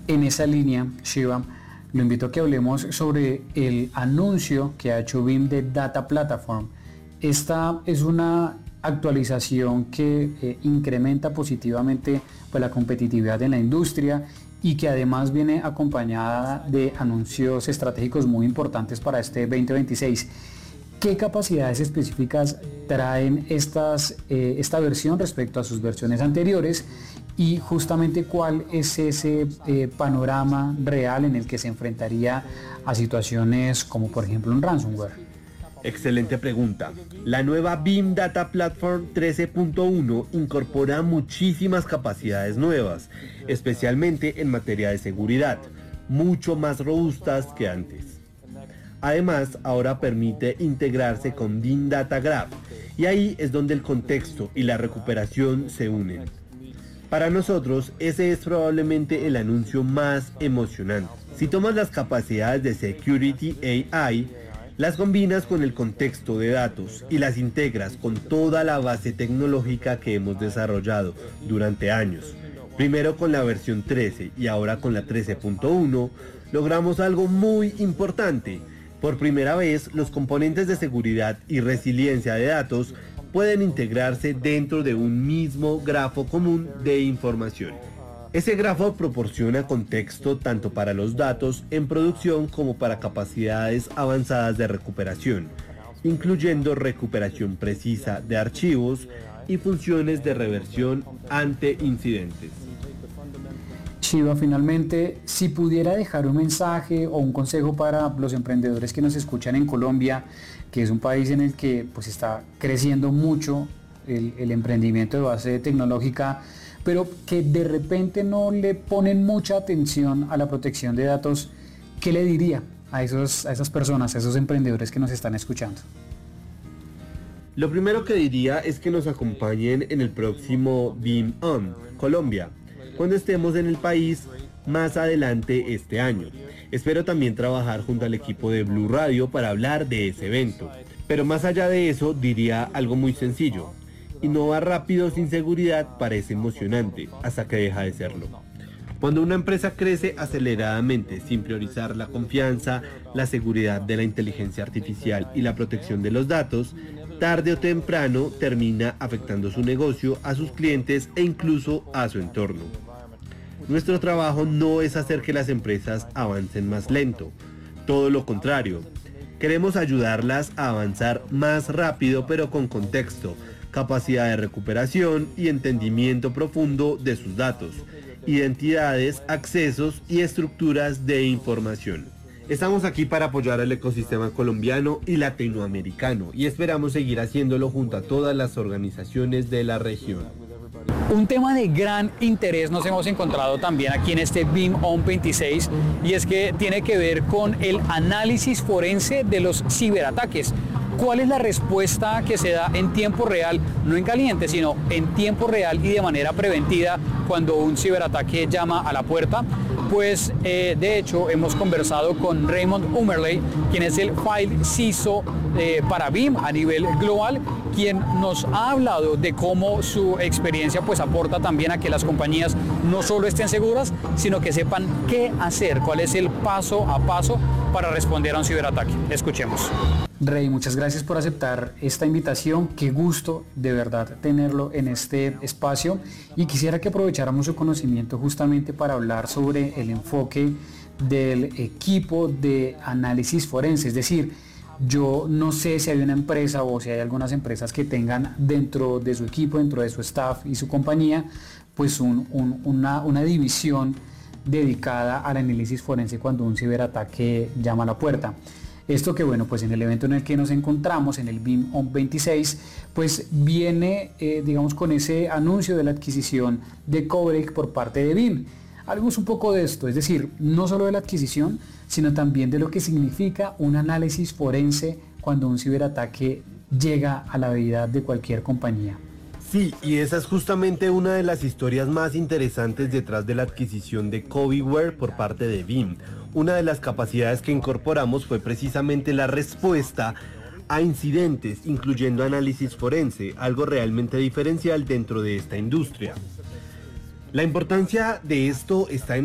En esa línea, Shiva, lo invito a que hablemos sobre el anuncio que ha hecho BIM de Data Platform. Esta es una actualización que incrementa positivamente pues, la competitividad en la industria y que además viene acompañada de anuncios estratégicos muy importantes para este 2026. ¿Qué capacidades específicas traen esta versión respecto a sus versiones anteriores? Y justamente cuál es ese panorama real en el que se enfrentaría a situaciones como por ejemplo un ransomware. Excelente pregunta. La nueva BIM Data Platform 13.1 incorpora muchísimas capacidades nuevas, especialmente en materia de seguridad, mucho más robustas que antes. Además, ahora permite integrarse con BIM Data Graph, y ahí es donde el contexto y la recuperación se unen. Para nosotros, ese es probablemente el anuncio más emocionante. Si tomas las capacidades de Security AI, las combinas con el contexto de datos y las integras con toda la base tecnológica que hemos desarrollado durante años. Primero con la versión 13 y ahora con la 13.1, logramos algo muy importante. Por primera vez, los componentes de seguridad y resiliencia de datos pueden integrarse dentro de un mismo grafo común de información. Ese grafo proporciona contexto tanto para los datos en producción como para capacidades avanzadas de recuperación, incluyendo recuperación precisa de archivos y funciones de reversión ante incidentes. Shiva, finalmente, si pudiera dejar un mensaje o un consejo para los emprendedores que nos escuchan en Colombia, que es un país en el que pues, está creciendo mucho el emprendimiento de base tecnológica, pero que de repente no le ponen mucha atención a la protección de datos, ¿qué le diría a esas personas, a esos emprendedores que nos están escuchando? Lo primero que diría es que nos acompañen en el próximo BIM On Colombia, cuando estemos en el país más adelante este año. Espero también trabajar junto al equipo de Blue Radio para hablar de ese evento. Pero más allá de eso, diría algo muy sencillo. Innovar rápido sin seguridad parece emocionante, hasta que deja de serlo. Cuando una empresa crece aceleradamente sin priorizar la confianza, la seguridad de la inteligencia artificial y la protección de los datos, tarde o temprano termina afectando su negocio, a sus clientes e incluso a su entorno. Nuestro trabajo no es hacer que las empresas avancen más lento, todo lo contrario. Queremos ayudarlas a avanzar más rápido pero con contexto, capacidad de recuperación y entendimiento profundo de sus datos, identidades, accesos y estructuras de información. Estamos aquí para apoyar al ecosistema colombiano y latinoamericano y esperamos seguir haciéndolo junto a todas las organizaciones de la región. Un tema de gran interés nos hemos encontrado también aquí en este BIM On 26 y es que tiene que ver con el análisis forense de los ciberataques. ¿Cuál es la respuesta que se da en tiempo real, no en caliente, sino en tiempo real y de manera preventiva cuando un ciberataque llama a la puerta? Pues de hecho hemos conversado con Raymond Umerley, quien es el File CISO para BIM a nivel global, quien nos ha hablado de cómo su experiencia pues aporta también a que las compañías no solo estén seguras, sino que sepan qué hacer, cuál es el paso a paso para responder a un ciberataque. Escuchemos. Rey, muchas gracias por aceptar esta invitación, qué gusto de verdad tenerlo en este espacio y quisiera que aprovecháramos su conocimiento justamente para hablar sobre el enfoque del equipo de análisis forense, es decir, yo no sé si hay una empresa o si hay algunas empresas que tengan dentro de su equipo, dentro de su staff y su compañía, pues una división dedicada al análisis forense cuando un ciberataque llama a la puerta. Esto que bueno, pues en el evento en el que nos encontramos, en el BIM On 26, pues viene, digamos, con ese anuncio de la adquisición de Coverage por parte de BIM. Hablemos un poco de esto, es decir, no solo de la adquisición, sino también de lo que significa un análisis forense cuando un ciberataque llega a la vida de cualquier compañía. Sí, y esa es justamente una de las historias más interesantes detrás de la adquisición de Coveware por parte de BIM. Una de las capacidades que incorporamos fue precisamente la respuesta a incidentes, incluyendo análisis forense, algo realmente diferencial dentro de esta industria. La importancia de esto está en